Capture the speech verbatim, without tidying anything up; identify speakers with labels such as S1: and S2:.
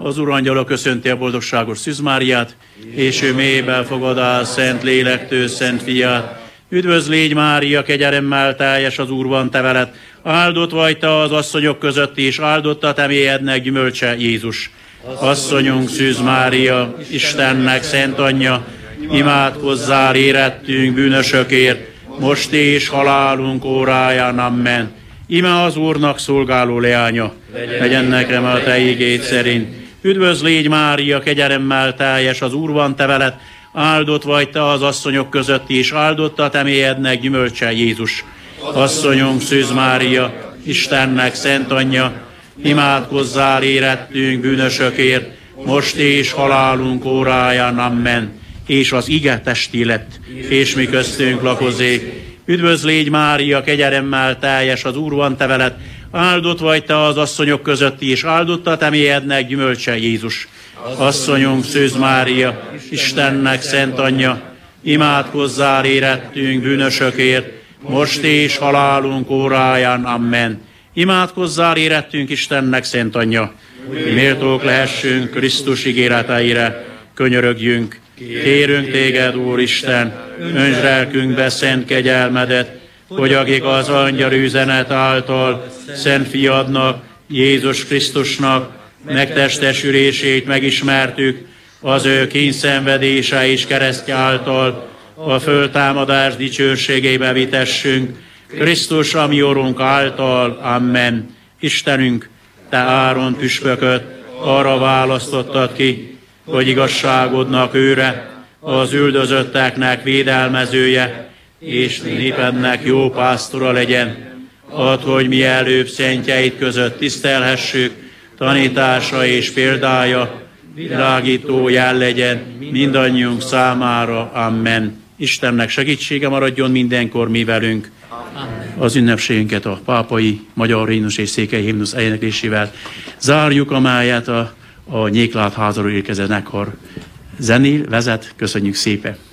S1: Az Urangyala köszönti a boldogságos Szűz Máriát, és ő mélybe fogadál Szent Lélektől Szent Fiát. Üdvözl légy Mária, kegyelemmel teljes, az Úr van te veled. Áldott vagy te az asszonyok között, és áldott a te mélyednek gyümölcse, Jézus. Asszonyunk Szűz Mária, Istennek szent anyja, imádkozzál érettünk bűnösökért, most és halálunk óráján. Amen. Ime az Úrnak szolgáló leánya, legyen nekem a te ígéd szerint. Üdvözl légy Mária, kegyelemmel teljes, az Úr van te veled. Áldott vagy te az asszonyok között, és áldott a te mélyednek gyümölcse, Jézus. Asszonyunk Szűz Mária, Istennek szent anyja, imádkozzál érettünk bűnösökért, most és halálunk óráján. Amen. És az ige testé lett, és mi köztünk lakozék. Üdvözl légy Mária, kegyelemmel teljes, az Úr van te veled. Áldott vagy te az asszonyok között, és áldott a te mélyednek gyümölcse, Jézus. Asszonyunk Szűz Mária, Istennek szent anyja, imádkozzál érettünk bűnösökért, most és halálunk óráján. Amen. Imádkozzál érettünk Istennek szent anyja, méltók lehessünk Krisztus ígéreteire, könyörögjünk. Kérünk téged, Úristen, öntsd lelkünkbe szent kegyelmedet, hogy akik az angyal üzenet által szent fiadnak, Jézus Krisztusnak megtestesülését megismertük, az ő kényszenvedése és keresztje által a föltámadás dicsőségébe vitessünk, Krisztus, a mi Urunk által. Amen. Istenünk, te Áron püspököt arra választottad ki, hogy igazságodnak őre, az üldözötteknek védelmezője, és népednek jó pásztora legyen. Add, hogy mi előbb szentjeid között tisztelhessük, tanítása és példája világító jel legyen mindannyiunk számára. Amen. Istennek segítsége maradjon mindenkor mi velünk. Amen. Az ünnepségünket a pápai, magyar himnusz és székely himnusz éneklésével zárjuk, amelyet a, a Nyéklát házáról érkező zenekar zenél, vezet. Köszönjük szépen!